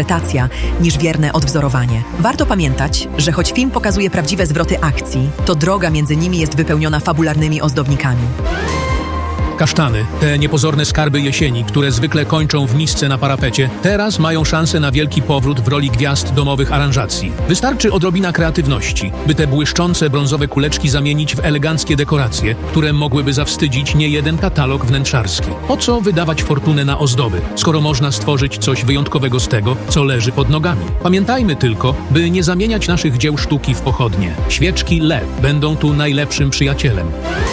interpretacja niż wierne odwzorowanie. Warto pamiętać, że choć film pokazuje prawdziwe zwroty akcji, to droga między nimi jest wypełniona fabularnymi ozdobnikami. Kasztany, te niepozorne skarby jesieni, które zwykle kończą w misce na parapecie, teraz mają szansę na wielki powrót w roli gwiazd domowych aranżacji. Wystarczy odrobina kreatywności, by te błyszczące brązowe kuleczki zamienić w eleganckie dekoracje, które mogłyby zawstydzić niejeden katalog wnętrzarski. Po co wydawać fortunę na ozdoby, skoro można stworzyć coś wyjątkowego z tego, co leży pod nogami? Pamiętajmy tylko, by nie zamieniać naszych dzieł sztuki w pochodnie. Świeczki LED będą tu najlepszym przyjacielem.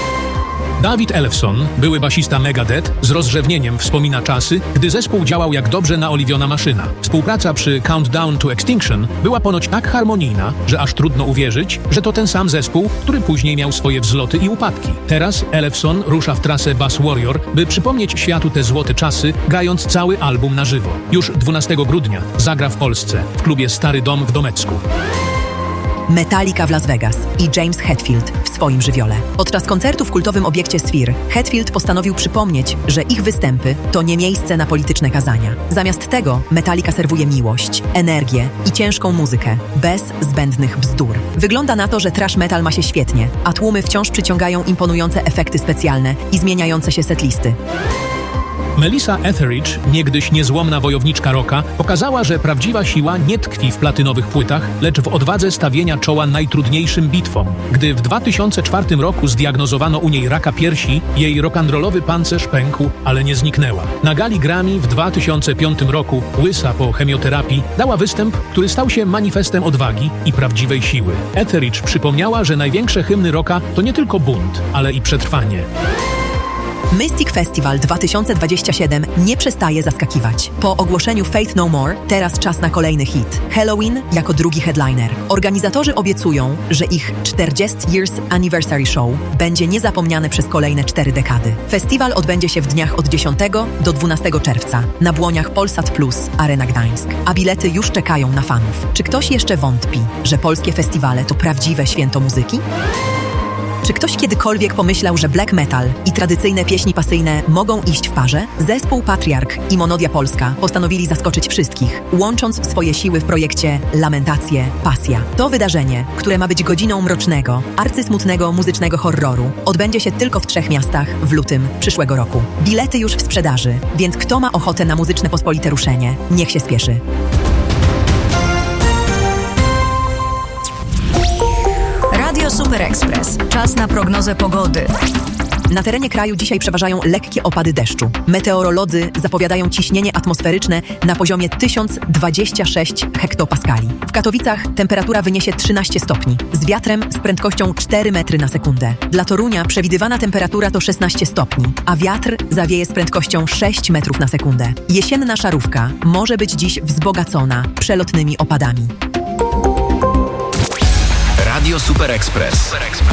David Ellefson, były basista Megadeth, z rozrzewnieniem wspomina czasy, gdy zespół działał jak dobrze naoliwiona maszyna. Współpraca przy Countdown to Extinction była ponoć tak harmonijna, że aż trudno uwierzyć, że to ten sam zespół, który później miał swoje wzloty i upadki. Teraz Ellefson rusza w trasę Bass Warrior, by przypomnieć światu te złote czasy, grając cały album na żywo. Już 12 grudnia zagra w Polsce, w klubie Stary Dom w Domecku. Metallica w Las Vegas i James Hetfield w swoim żywiole. Podczas koncertu w kultowym obiekcie Sphere Hetfield postanowił przypomnieć, że ich występy to nie miejsce na polityczne kazania. Zamiast tego Metallica serwuje miłość, energię i ciężką muzykę, bez zbędnych bzdur. Wygląda na to, że thrash metal ma się świetnie, a tłumy wciąż przyciągają imponujące efekty specjalne i zmieniające się setlisty. Melissa Etheridge, niegdyś niezłomna wojowniczka rocka, pokazała, że prawdziwa siła nie tkwi w platynowych płytach, lecz w odwadze stawienia czoła najtrudniejszym bitwom. Gdy w 2004 roku zdiagnozowano u niej raka piersi, jej rock'n'rollowy pancerz pękł, ale nie zniknęła. Na gali Grammy w 2005 roku, łysa po chemioterapii, dała występ, który stał się manifestem odwagi i prawdziwej siły. Etheridge przypomniała, że największe hymny rocka to nie tylko bunt, ale i przetrwanie. Mystic Festival 2027 nie przestaje zaskakiwać. Po ogłoszeniu Faith No More teraz czas na kolejny hit. Halloween jako drugi headliner. Organizatorzy obiecują, że ich 40 Years Anniversary Show będzie niezapomniane przez kolejne 4 dekady. Festiwal odbędzie się w dniach od 10 do 12 czerwca na błoniach Polsat Plus Arena Gdańsk. A bilety już czekają na fanów. Czy ktoś jeszcze wątpi, że polskie festiwale to prawdziwe święto muzyki? Czy ktoś kiedykolwiek pomyślał, że black metal i tradycyjne pieśni pasyjne mogą iść w parze? Zespół Patriarch i Monodia Polska postanowili zaskoczyć wszystkich, łącząc swoje siły w projekcie Lamentacje, Pasja. To wydarzenie, które ma być godziną mrocznego, arcysmutnego muzycznego horroru, odbędzie się tylko w 3 miastach w lutym przyszłego roku. Bilety już w sprzedaży, więc kto ma ochotę na muzyczne pospolite ruszenie, niech się spieszy. Radio Super Express. Czas na prognozę pogody. Na terenie kraju dzisiaj przeważają lekkie opady deszczu. Meteorolodzy zapowiadają ciśnienie atmosferyczne na poziomie 1026 hektopaskali. W Katowicach temperatura wyniesie 13 stopni, z wiatrem z prędkością 4 metry na sekundę. Dla Torunia przewidywana temperatura to 16 stopni, a wiatr zawieje z prędkością 6 metrów na sekundę. Jesienna szarówka może być dziś wzbogacona przelotnymi opadami. Radio Super Express.